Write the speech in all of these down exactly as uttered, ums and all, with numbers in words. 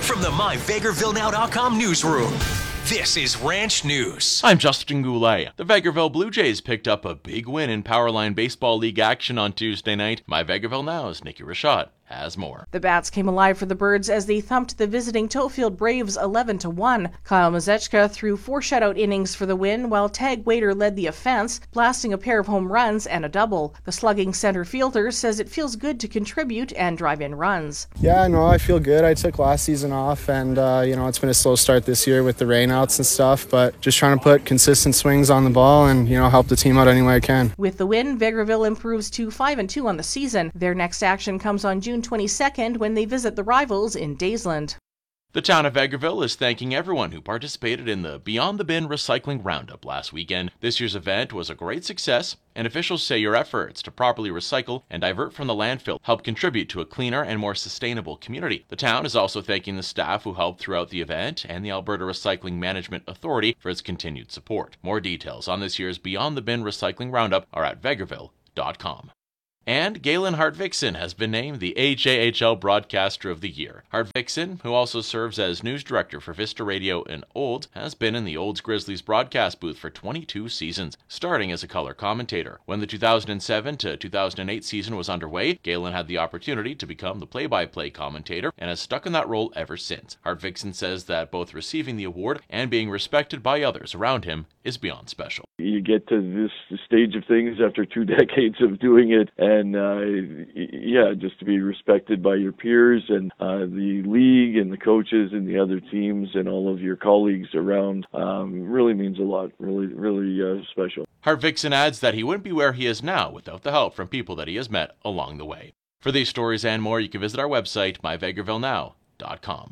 from the my vegreville now dot com newsroom, this is Ranch News. I'm Justin Goulet. The Vegreville Blue Jays picked up a big win in Powerline Baseball League action on Tuesday night. My Vegreville Now's Nikki Rashad has more. The bats came alive for the Birds as they thumped the visiting Tofield Braves eleven to one. Kyle Mazechka threw four shutout innings for the win, while Tag Waiter led the offense, blasting a pair of home runs and a double. The slugging center fielder says it feels good to contribute and drive in runs. Yeah, no, I feel good. I took last season off, and uh, you know, it's been a slow start this year with the rainouts and stuff, but just trying to put consistent swings on the ball and, you know, help the team out any way I can. With the win, Vegreville improves to five and two on the season. Their next action comes on June twenty-second when they visit the rivals in Daysland. The town of Vegreville is thanking everyone who participated in the Beyond the Bin Recycling Roundup last weekend. This year's event was a great success, and officials say your efforts to properly recycle and divert from the landfill help contribute to a cleaner and more sustainable community. The town is also thanking the staff who helped throughout the event and the Alberta Recycling Management Authority for its continued support. More details on this year's Beyond the Bin Recycling Roundup are at vegreville dot com. And Galen Hartvickson has been named the A J H L Broadcaster of the Year. Hartvickson, who also serves as news director for Vista Radio in Olds, has been in the Olds Grizzlies broadcast booth for twenty-two seasons, starting as a color commentator. When the two thousand seven to two thousand eight season was underway, Galen had the opportunity to become the play-by-play commentator and has stuck in that role ever since. Hartvickson says that both receiving the award and being respected by others around him is beyond special. You get to this stage of things after two decades of doing it, and uh, yeah, just to be respected by your peers and uh, the league and the coaches and the other teams and all of your colleagues around um, really means a lot, really, really uh, special. Hartvickson adds that he wouldn't be where he is now without the help from people that he has met along the way. For these stories and more, you can visit our website, my vegreville now dot com.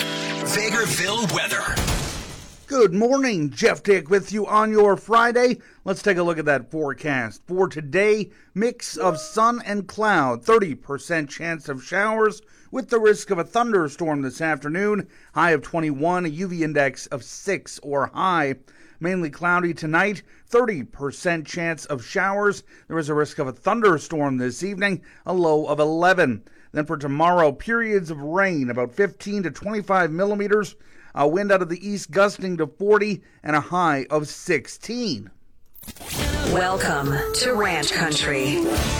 Vegreville weather. Good morning, Jeff Dick with you on your Friday. Let's take a look at that forecast. For today, mix of sun and cloud, thirty percent chance of showers with the risk of a thunderstorm this afternoon, high of twenty-one, a U V index of six or high. Mainly cloudy tonight, thirty percent chance of showers. There is a risk of a thunderstorm this evening, a low of eleven. Then for tomorrow, periods of rain, about fifteen to twenty-five millimeters. A wind out of the east gusting to forty and a high of sixteen. Welcome to Ranch Country.